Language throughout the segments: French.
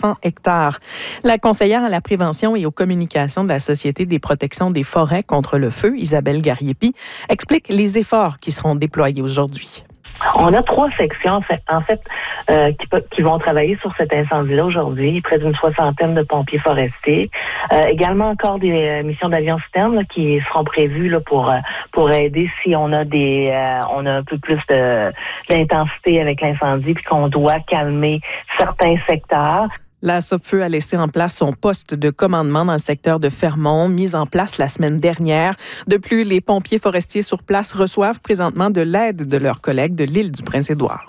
300 hectares. La conseillère à la prévention et aux communications de la Société des protections des forêts contre le feu, Isabelle Gariepi, explique les efforts qui seront déployés aujourd'hui. On a 3 sections, qui vont travailler sur cet incendie-là aujourd'hui. Près d'une 60aine de pompiers forestiers. Également encore des missions d'avions citernes qui seront prévues là, pour aider si on a on a un peu plus d'intensité avec l'incendie puis qu'on doit calmer certains secteurs. La Sopfeu a laissé en place son poste de commandement dans le secteur de Fermont, mis en place la semaine dernière. De plus, les pompiers forestiers sur place reçoivent présentement de l'aide de leurs collègues de l'île du Prince-Édouard.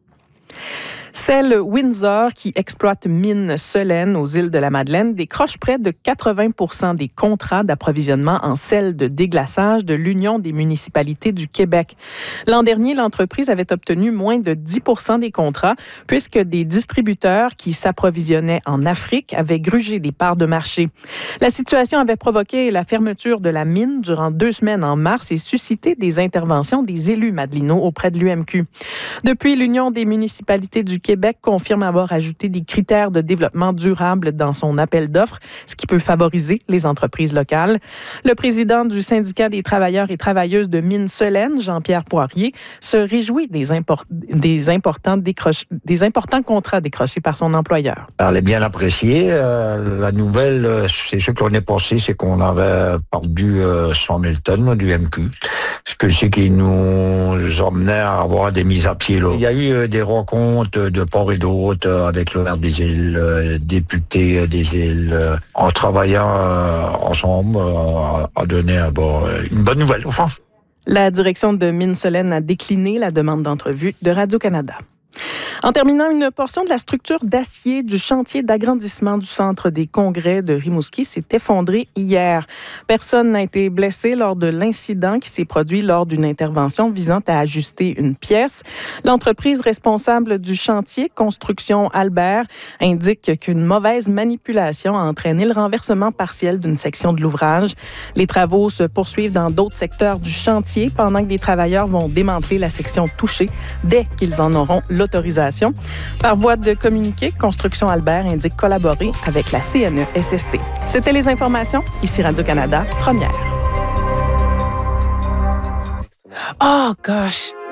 Celle Windsor, qui exploite mine Solène aux îles de la Madeleine, décroche près de 80% des contrats d'approvisionnement en sel de déglaçage de l'Union des municipalités du Québec. L'an dernier, l'entreprise avait obtenu moins de 10% des contrats, puisque des distributeurs qui s'approvisionnaient en Afrique avaient grugé des parts de marché. La situation avait provoqué la fermeture de la mine durant 2 semaines en mars et suscité des interventions des élus madelinots auprès de l'UMQ. Depuis, l'Union des municipalités du Québec confirme avoir ajouté des critères de développement durable dans son appel d'offres, ce qui peut favoriser les entreprises locales. Le président du syndicat des travailleurs et travailleuses de mine Solène, Jean-Pierre Poirier, se réjouit des importants contrats décrochés par son employeur. Elle est bien appréciée. La nouvelle, c'est ce qu'on est pensé, c'est qu'on avait perdu 100 000 tonnes du MQ. Ce qui nous emmenait à avoir des mises à pied. Là. Il y a eu des rencontres de part et d'autre avec le maire des îles, député des îles, en travaillant ensemble, à donner une bonne nouvelle, enfin. La direction de Mines Solène a décliné la demande d'entrevue de Radio-Canada. En terminant, une portion de la structure d'acier du chantier d'agrandissement du centre des congrès de Rimouski s'est effondrée hier. Personne n'a été blessé lors de l'incident qui s'est produit lors d'une intervention visant à ajuster une pièce. L'entreprise responsable du chantier, Construction Albert, indique qu'une mauvaise manipulation a entraîné le renversement partiel d'une section de l'ouvrage. Les travaux se poursuivent dans d'autres secteurs du chantier pendant que des travailleurs vont démanteler la section touchée dès qu'ils en auront l'autorisation. Par voie de communiqué, Construction Albert indique collaborer avec la CNESST. C'était les informations. Ici Radio-Canada, première. Oh gosh!